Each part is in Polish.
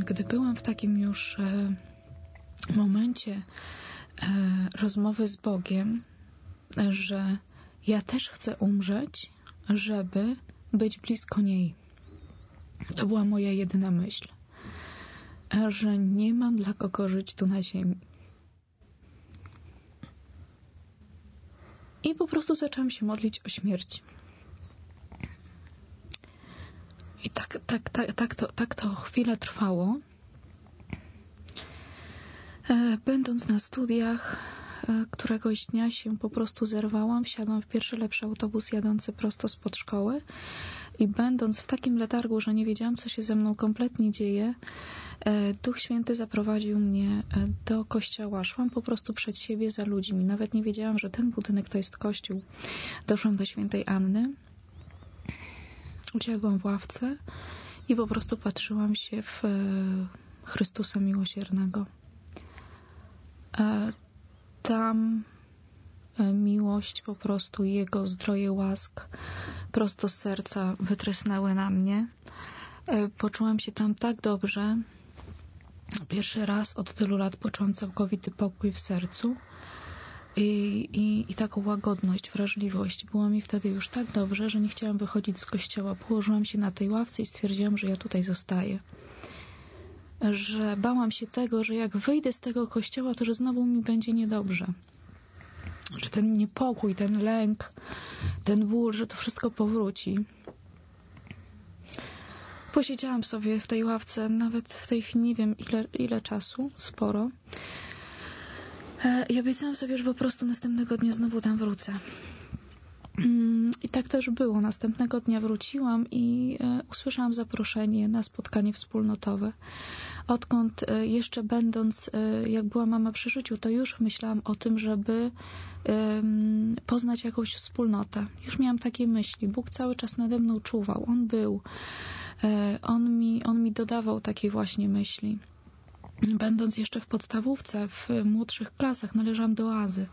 gdy byłam w takim już momencie rozmowy z Bogiem, że ja też chcę umrzeć, żeby być blisko niej. To była moja jedyna myśl, że nie mam dla kogo żyć tu na ziemi. I po prostu zaczęłam się modlić o śmierć. I tak to chwilę trwało. Będąc na studiach, któregoś dnia się po prostu zerwałam, wsiadłam w pierwszy lepszy autobus jadący prosto spod szkoły i będąc w takim letargu, że nie wiedziałam, co się ze mną kompletnie dzieje, Duch Święty zaprowadził mnie do kościoła. Szłam po prostu przed siebie za ludźmi. Nawet nie wiedziałam, że ten budynek to jest kościół. Doszłam do świętej Anny. Usiadłam w ławce i po prostu patrzyłam się w Chrystusa Miłosiernego. Tam miłość po prostu, Jego zdroje łask prosto z serca wytrysnęły na mnie. Poczułam się tam tak dobrze. Pierwszy raz od tylu lat poczułam całkowity pokój w sercu i taką łagodność, wrażliwość. Było mi wtedy już tak dobrze, że nie chciałam wychodzić z kościoła. Położyłam się na tej ławce i stwierdziłam, że ja tutaj zostaję. Że bałam się tego, że jak wyjdę z tego kościoła, to że znowu mi będzie niedobrze. Że ten niepokój, ten lęk, ten ból, że to wszystko powróci. Posiedziałam sobie w tej ławce, nawet w tej chwili nie wiem ile czasu, sporo. I obiecałam sobie, że po prostu następnego dnia znowu tam wrócę. I tak też było. Następnego dnia wróciłam i usłyszałam zaproszenie na spotkanie wspólnotowe. Odkąd jeszcze będąc, jak była mama przy życiu, to już myślałam o tym, żeby poznać jakąś wspólnotę. Już miałam takie myśli. Bóg cały czas nade mną czuwał. On był. On mi dodawał takie właśnie myśli. Będąc jeszcze w podstawówce, w młodszych klasach, należałam do oazy.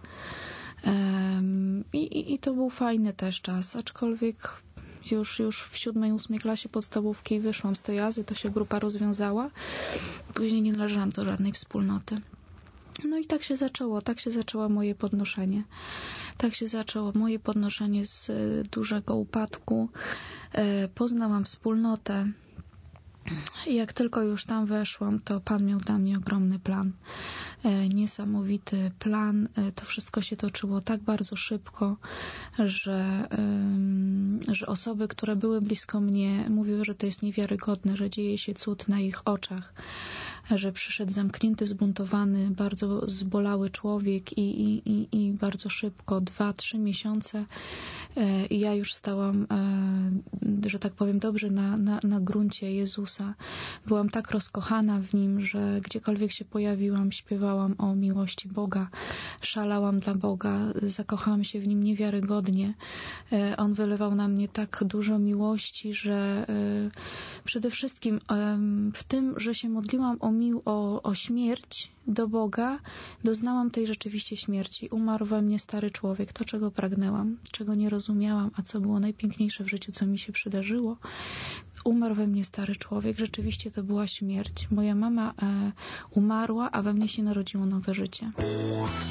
I to był fajny też czas, aczkolwiek już w 7., 8. klasie podstawówki wyszłam z tej oazy, to się grupa rozwiązała. Później nie należałam do żadnej wspólnoty. No i tak się zaczęło moje podnoszenie. Tak się zaczęło moje podnoszenie z dużego upadku. Poznałam wspólnotę. I jak tylko już tam weszłam, to Pan miał dla mnie ogromny plan. Niesamowity plan. To wszystko się toczyło tak bardzo szybko, że osoby, które były blisko mnie, mówiły, że to jest niewiarygodne, że dzieje się cud na ich oczach, że przyszedł zamknięty, zbuntowany, bardzo zbolały człowiek i bardzo szybko, 2-3 miesiące i ja już stałam, że tak powiem, dobrze na gruncie Jezusa. Byłam tak rozkochana w Nim, że gdziekolwiek się pojawiłam, śpiewałam o miłości Boga, szalałam dla Boga, zakochałam się w Nim niewiarygodnie. On wylewał na mnie tak dużo miłości, że przede wszystkim w tym, że się modliłam o śmierć do Boga, doznałam tej rzeczywiście śmierci. Umarł we mnie stary człowiek, to czego pragnęłam, czego nie rozumiałam, a co było najpiękniejsze w życiu, co mi się przydarzyło. Umarł we mnie stary człowiek, rzeczywiście to była śmierć. Moja mama umarła, a we mnie się narodziło nowe życie.